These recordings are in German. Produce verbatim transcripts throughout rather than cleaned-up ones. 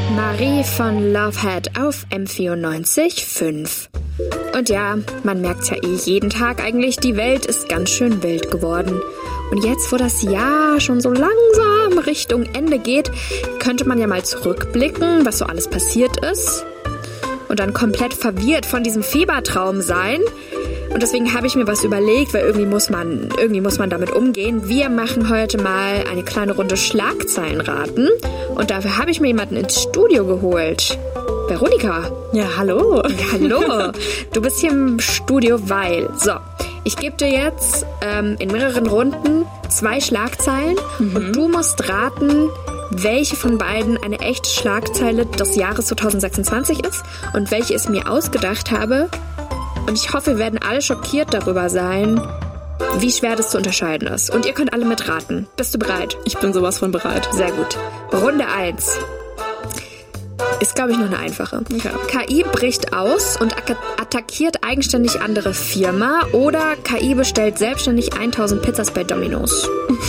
Marie von Lovehead auf M vierundneunzig Komma fünf. Und ja, man merkt's ja eh jeden Tag eigentlich, die Welt ist ganz schön wild geworden. Und jetzt, wo das Jahr schon so langsam Richtung Ende geht, könnte man ja mal zurückblicken, was so alles passiert ist. Und dann komplett verwirrt von diesem Fiebertraum sein. Und deswegen habe ich mir was überlegt, weil irgendwie muss man, irgendwie muss man damit umgehen. Wir machen heute mal eine kleine Runde Schlagzeilen raten. Und dafür habe ich mir jemanden ins Studio geholt. Veronika. Ja, hallo. Hallo. Du bist hier im Studio, weil... So, ich gebe dir jetzt ähm, in mehreren Runden zwei Schlagzeilen. Mhm. Und du musst raten, welche von beiden eine echte Schlagzeile des Jahres zwanzig sechsundzwanzig ist und welche ich mir ausgedacht habe. Und ich hoffe, wir werden alle schockiert darüber sein, wie schwer das zu unterscheiden ist. Und ihr könnt alle mitraten. Bist du bereit? Ich bin sowas von bereit. Sehr gut. Runde eins. Ist, glaube ich, noch eine einfache. Okay. K I bricht aus und attackiert eigenständig andere Firma oder K I bestellt selbstständig tausend Pizzas bei Domino's.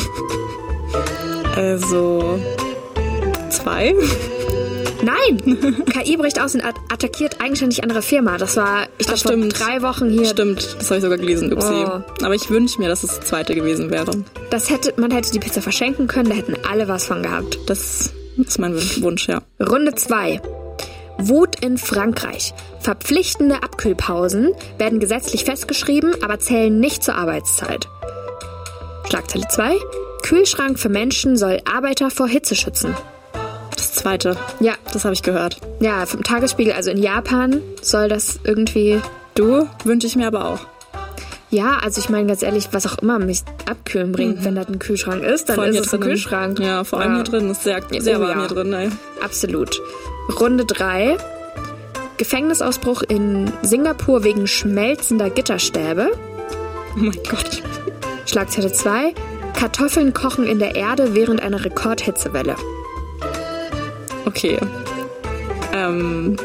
Also... zwei? Nein! K I bricht aus und attackiert eigenständig andere Firma. Das war, ich glaube, vor drei Wochen hier. Stimmt, das habe ich sogar gelesen. Upsi. Oh. Aber ich wünsche mir, dass es das zweite gewesen wäre. Das hätte, man hätte die Pizza verschenken können, da hätten alle was von gehabt. Das ist mein Wunsch, ja. Runde zwei. Wut in Frankreich. Verpflichtende Abkühlpausen werden gesetzlich festgeschrieben, aber zählen nicht zur Arbeitszeit. Schlagzeile zwei. Kühlschrank für Menschen soll Arbeiter vor Hitze schützen. Das zweite. Ja. Das habe ich gehört. Ja, vom Tagesspiegel, also in Japan soll das irgendwie... Du, wünsche ich mir aber auch. Ja, also ich meine ganz ehrlich, was auch immer mich abkühlen bringt, mhm. wenn das ein Kühlschrank ist, dann ist es ein Kühlschrank. Ja, vor allem ja. hier drin ist sehr, sehr oh, warm ja. hier drin. Ey. Absolut. Runde drei. Gefängnisausbruch in Singapur wegen schmelzender Gitterstäbe. Oh mein Gott. Schlagzeile zwei. Kartoffeln kochen in der Erde während einer Rekordhitzewelle. Okay. Ähm.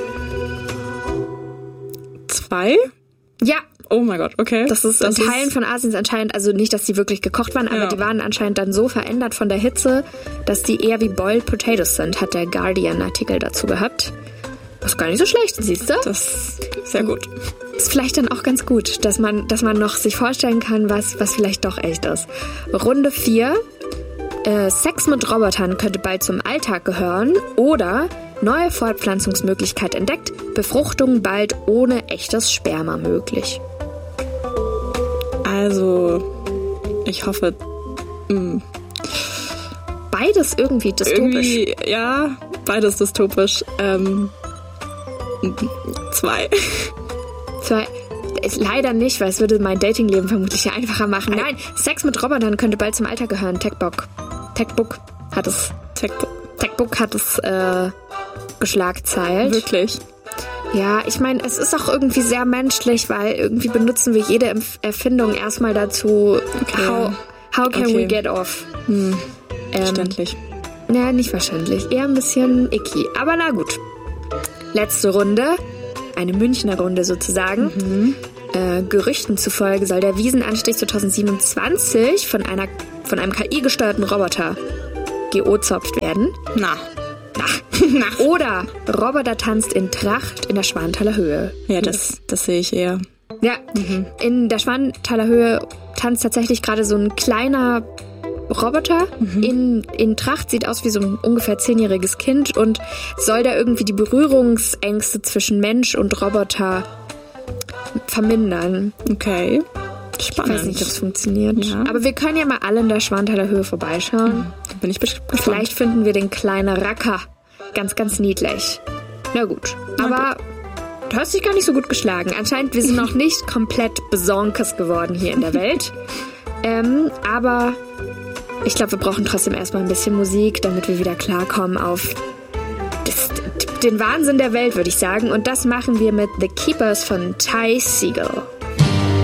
Zwei? Ja. Oh mein Gott, okay. Das ist das in Teilen ist von Asiens anscheinend, also nicht, dass die wirklich gekocht waren, aber ja. die waren anscheinend dann so verändert von der Hitze, dass die eher wie Boiled Potatoes sind, hat der Guardian-Artikel dazu gehabt. Was gar nicht so schlecht, siehst du? Das ist sehr gut. Ist vielleicht dann auch ganz gut, dass man, dass man noch sich vorstellen kann, was, was vielleicht doch echt ist. Runde vier. Äh, Sex mit Robotern könnte bald zum Alltag gehören oder neue Fortpflanzungsmöglichkeit entdeckt, Befruchtung bald ohne echtes Sperma möglich. Also, ich hoffe, mh. beides irgendwie dystopisch. Irgendwie, ja, beides dystopisch. Ähm, zwei. Zwei. Ist leider nicht, weil es würde mein Datingleben vermutlich ja einfacher machen. Nein, Sex mit Robotern könnte bald zum Alltag gehören. Techbook. Techbook hat es. Techbook. Techbook hat es äh, geschlagzeilt. Wirklich? Ja, ich meine, es ist auch irgendwie sehr menschlich, weil irgendwie benutzen wir jede Erfindung erstmal dazu, okay. how, how can okay. we get off? Hm. Ähm, verständlich. Ja, nicht verständlich. Eher ein bisschen icky. Aber na gut. Letzte Runde. Eine Münchner Runde sozusagen. Mhm. Äh, Gerüchten zufolge soll der Wiesenanstich zwanzig siebenundzwanzig von, einer, von einem K I-gesteuerten Roboter geozopft werden. Na. Na. Na. Oder Roboter tanzt in Tracht in der Schwanthaler Höhe. Ja, das, das sehe ich eher. Ja, mhm. in der Schwanthaler Höhe tanzt tatsächlich gerade so ein kleiner Roboter mhm. in, in Tracht, sieht aus wie so ein ungefähr zehnjähriges Kind und soll da irgendwie die Berührungsängste zwischen Mensch und Roboter vermindern. Okay. Spannend. Ich weiß nicht, ob es funktioniert. Ja. Aber wir können ja mal alle in der Schwanthaler Höhe vorbeischauen. Mhm. Da bin ich gespannt. Vielleicht finden wir den kleinen Racker. Ganz, ganz niedlich. Na gut. Na Aber gut. Du hast dich gar nicht so gut geschlagen. Anscheinend, wir sind noch nicht komplett besonkes geworden hier in der Welt. ähm, aber ich glaube, wir brauchen trotzdem erstmal ein bisschen Musik, damit wir wieder klarkommen auf das, den Wahnsinn der Welt, würde ich sagen. Und das machen wir mit The Keepers von Ty Segall.